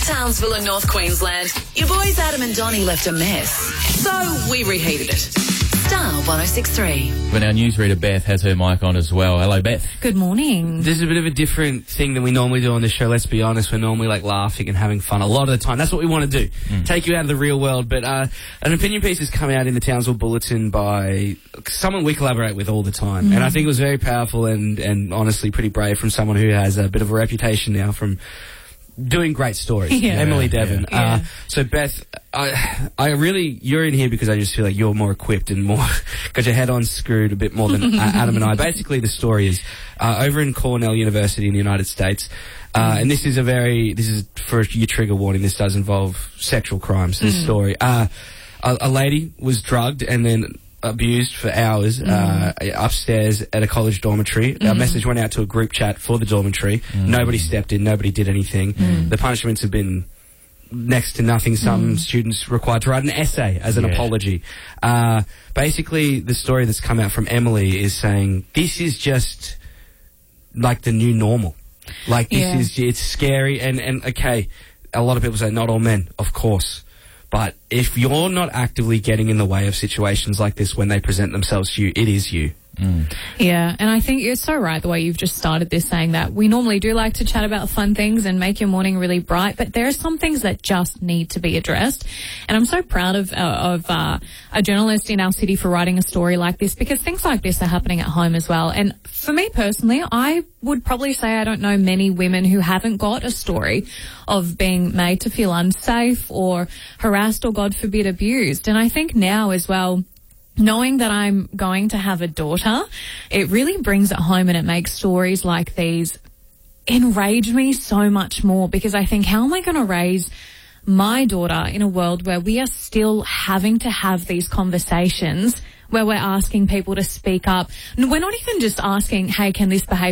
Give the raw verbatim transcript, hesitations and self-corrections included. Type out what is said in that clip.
Townsville and North Queensland, your boys Adam and Donnie left a mess. So we reheated it. Star one oh six three. But our newsreader Beth has her mic on as well. Hello, Beth. Good morning. This is a bit of a different thing than we normally do on this show, let's be honest. We're normally like laughing and having fun a lot of the time. That's what we want to do. Mm. Take you out of the real world. But uh, an opinion piece has come out in the Townsville Bulletin by someone we collaborate with all the time. Mm. And I think it was very powerful and, and honestly pretty brave from someone who has a bit of a reputation now from doing great stories. Yeah. Emily Devon. Yeah. Uh, so Beth, I, I really, you're in here because I just feel like you're more equipped and more, got your head on screwed a bit more than uh, Adam and I. Basically the story is, uh, over in Cornell University in the United States, uh, and this is a very, this is for your trigger warning, this does involve sexual crimes, this mm. story. Uh, a, a lady was drugged and then abused for hours mm. uh, upstairs at a college dormitory. Mm. A message went out to a group chat for the dormitory. Mm. Nobody stepped in. Nobody did anything. Mm. The punishments have been next to nothing. Some mm. students required to write an essay as an yeah. apology. Uh, basically, the story that's come out from Emily is saying this is just like the new normal. Like this yeah. is, it's scary. And, and okay, a lot of people say not all men, of course. But if you're not actively getting in the way of situations like this when they present themselves to you, it is you. Mm. Yeah, and I think you're so right the way you've just started this, saying that we normally do like to chat about fun things and make your morning really bright, but there are some things that just need to be addressed. And I'm so proud of, uh, of uh, a journalist in our city for writing a story like this, because things like this are happening at home as well. And for me personally, I would probably say I don't know many women who haven't got a story of being made to feel unsafe or harassed or, God forbid, abused. And I think now as well, knowing that I'm going to have a daughter, it really brings it home, and it makes stories like these enrage me so much more, because I think, how am I going to raise my daughter in a world where we are still having to have these conversations where we're asking people to speak up? We're not even just asking, hey, can this behavior